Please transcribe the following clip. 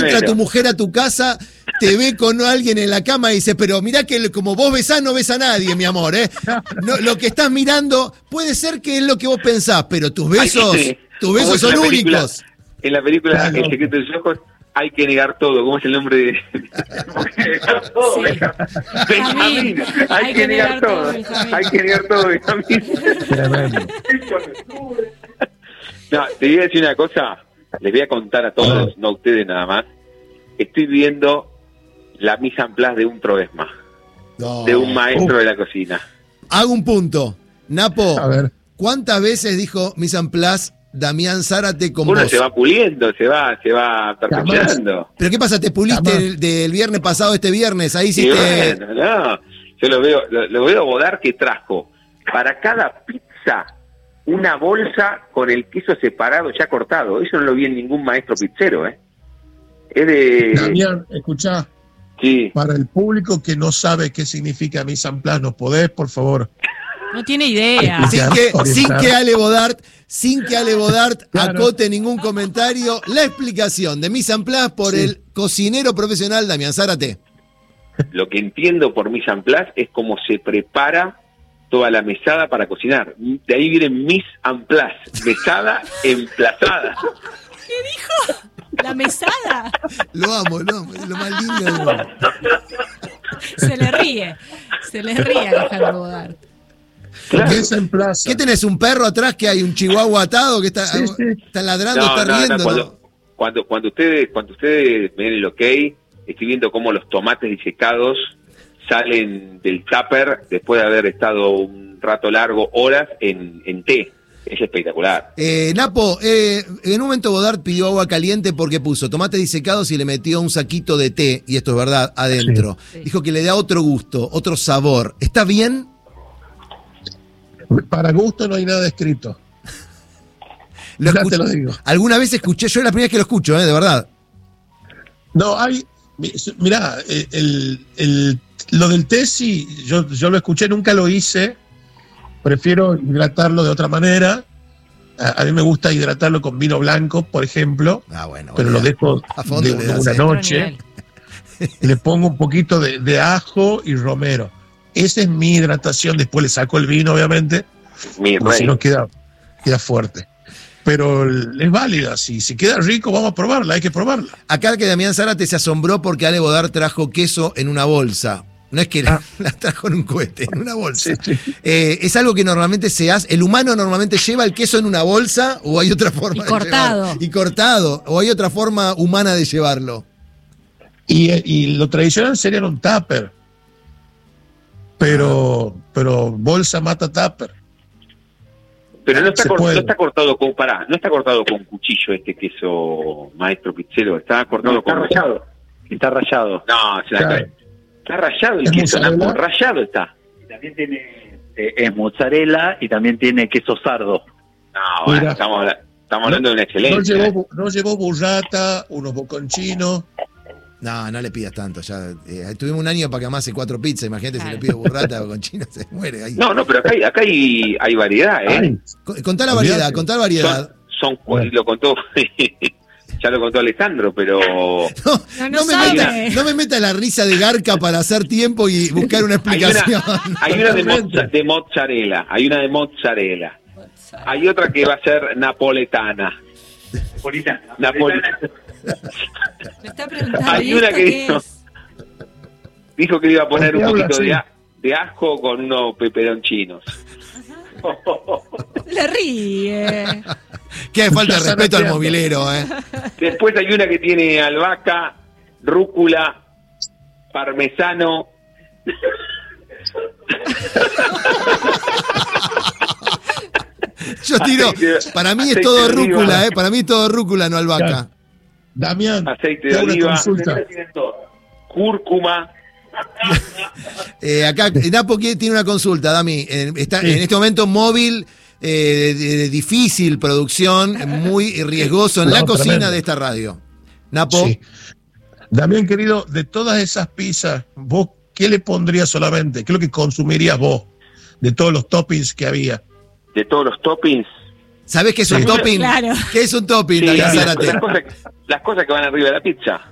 entra tu mujer a tu casa, te ve con alguien en la cama y dice, pero mirá que como vos besás, no ves a nadie, mi amor, ¿eh? No, lo que estás mirando puede ser que es lo que vos pensás, pero tus besos son únicos. En la película El secreto de sus ojos hay que negar todo. ¿Cómo es el nombre de...? Benjamín. Hay que negar todo. Hay que negar todo, Benjamín. No, te voy a decir una cosa. Les voy a contar a todos, no a ustedes nada más. Estoy viendo la mise en place de un Proesma. De un maestro de la cocina. Hago un punto. Napo, A ver. ¿cuántas veces dijo mise en place Damián Zárate con Uno vos? se va puliendo, se va perfeccionando. ¿Pero qué pasa? ¿Te puliste del viernes pasado este viernes? Ahí Y hiciste... bueno, no, yo lo veo a Bodar que trajo para cada pizza una bolsa con el queso separado ya cortado. Eso no lo vi en ningún maestro pizzero, ¿eh? Es de... Damián, escuchá, Sí. para el público que no sabe qué significa mise en place, ¿nos podés, por favor? No tiene idea. Sin que Ale Bodart Claro. acote ningún comentario, la explicación de mise en place por el cocinero profesional Damián Zárate. Lo que entiendo por mise en place es cómo se prepara toda la mesada para cocinar. De ahí viene mise en place, mesada emplazada. ¿Qué dijo? La mesada. Lo amo, es lo más lindo del mundo. Se le ríe a Alejandro Bodart. Claro. Mise en place. ¿Qué tenés? ¿Un perro atrás que hay un chihuahua atado que está ladrando, está riendo? Cuando ustedes me den el ok, estoy viendo cómo los tomates disecados salen del tupper después de haber estado un rato largo, horas, en té. Es espectacular. Napo, en un momento Bodart pidió agua caliente porque puso tomates disecados y le metió un saquito de té, y esto es verdad, adentro. Sí. Dijo que le da otro gusto, otro sabor. ¿Está bien? Para gusto no hay nada escrito. Lo Ya te lo digo. Alguna vez escuché, yo es la primera vez que lo escucho, de verdad. No, hay... Mirá, lo del té sí, yo lo escuché, nunca lo hice. Prefiero hidratarlo de otra manera. A mí me gusta hidratarlo con vino blanco, por ejemplo. Bueno, pero lo dejo a fondo de le das, una noche. Otro nivel. Y le pongo un poquito de ajo y romero. Esa es mi hidratación. Después le saco el vino, obviamente. Porque si no queda fuerte. Pero es válida. Si queda rico, vamos a probarla. Hay que probarla. Acá que Damián Zárate se asombró porque Ale Bodart trajo queso en una bolsa. No es que la trajo en un cohete, en una bolsa. Sí. Es algo que normalmente se hace. ¿El humano normalmente lleva el queso en una bolsa o hay otra forma Y cortado. de llevarlo? Y cortado. ¿O hay otra forma humana de llevarlo? Y lo tradicional sería en un tupper. Pero bolsa mata tupper. Pero no está cortado con cuchillo este queso maestro pizzero. Está cortado con rallado. Está rallado. No, Claro. está rallado el ¿Es queso, mozzarella? Napo, rallado está. También tiene es mozzarella y también tiene queso sardo. No, bueno, Mira. estamos hablando de una excelencia. No llevó burrata, unos boconchinos. No le pidas tanto. Ya tuvimos un año para que amase 4 pizzas. Imagínate si le pido burrata o con chino, se muere ahí. No, pero acá hay variedad, ¿eh? Ay, Contá la variedad, contá la variedad. Lo contó, ya lo contó Alejandro, pero No me meta la risa de Garca para hacer tiempo y buscar una explicación. hay una de mozzarella, hay otra que va a ser napoletana. Me está preguntando. Hay ¿y una esto que qué es? dijo que le iba a poner ¿Por un qué habla poquito así? de ajo con unos peperoncinos. Le ríe. Qué falta de Ya respeto al zanateando. movilero, Después hay una que tiene albahaca, rúcula, parmesano. Yo tiro, para mí es Aceite todo de oliva. rúcula, para mí es todo rúcula, no albahaca. Damián, Aceite te de hago una oliva, consulta. cúrcuma. Acá Napo tiene una consulta, Dami. Está Sí. en este momento móvil, de difícil producción, muy riesgoso en la cocina tremendo. de esta radio. Napo, Sí. Damián, querido, de todas esas pizzas, ¿vos qué le pondrías solamente? ¿Qué es lo que consumirías vos de todos los toppings que había? De todos los toppings. ¿sabés qué es un Sí. topping? Claro. ¿Qué es un topping, Sí, Damián las Zárate? cosas que van arriba de la pizza.